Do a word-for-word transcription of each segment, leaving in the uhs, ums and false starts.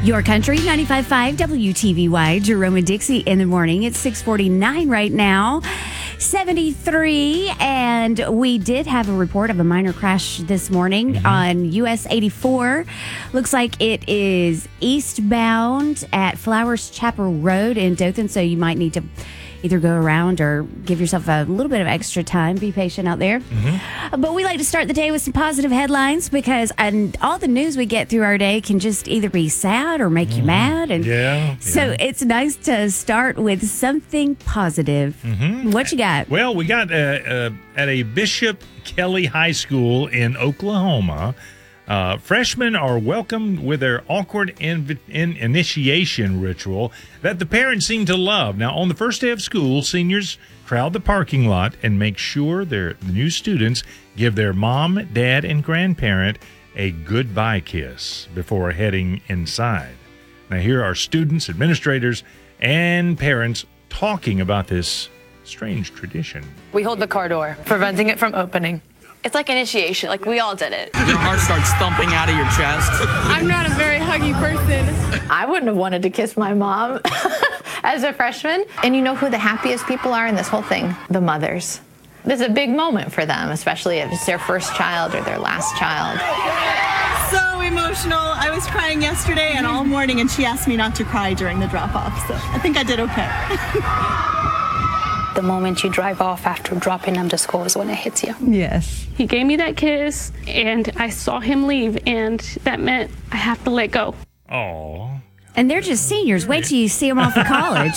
Your Country, ninety-five point five W T V Y, Jerome and Dixie in the morning. It's six forty-nine right now, seventy-three, and we did have a report of a minor crash this morning mm-hmm. on U S eighty-four. Looks like it is eastbound at Flowers Chapel Road in Dothan, so you might need to either go around or give yourself a little bit of extra time. Be patient out there. Mm-hmm. But we like to start the day with some positive headlines because and all the news we get through our day can just either be sad or make mm-hmm. you mad. And yeah, so yeah. it's nice to start with something positive. Mm-hmm. What you got? Well, we got uh, uh, at a Bishop Kelly High School in Oklahoma. Uh, freshmen are welcomed with their awkward in- in initiation ritual that the parents seem to love. Now, on the first day of school, seniors crowd the parking lot and make sure their the new students give their mom, dad, and grandparent a goodbye kiss before heading inside. Now, here are students, administrators, and parents talking about this strange tradition. We hold the car door, preventing it from opening. It's like initiation, like we all did it. Your heart starts thumping out of your chest. I'm not a very huggy person. I wouldn't have wanted to kiss my mom as a freshman. And you know who the happiest people are in this whole thing? The mothers. This is a big moment for them, especially if it's their first child or their last child. So emotional. I was crying yesterday and all morning, and she asked me not to cry during the drop-off, so I think I did okay. The moment you drive off after dropping them to school is when it hits you. Yes. He gave me that kiss, and I saw him leave, and that meant I have to let go. Oh. And they're just seniors. Wait till you see them off of college.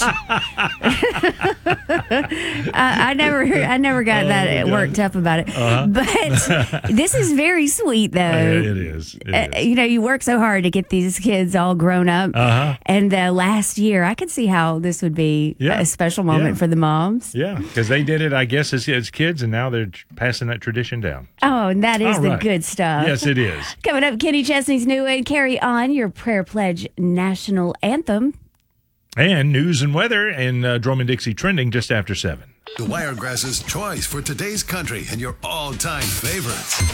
I, I never, I never got oh, that worked up about it. Uh-huh. But this is very sweet, though. It is. It uh, is. You know, you work so hard to get these kids all grown up. Uh-huh. And the last year, I could see how this would be yeah. a special moment yeah. for the moms. Yeah, because they did it, I guess, as, as kids, and now they're passing that tradition down. Oh, and that is all the right. good stuff. Yes, it is. Coming up, Kenny Chesney's new and Carry On, your Prayer Pledge National Anthem. And news and weather in uh, Drummond Dixie trending just after seven. The Wiregrass's choice for today's country and your all-time favorites.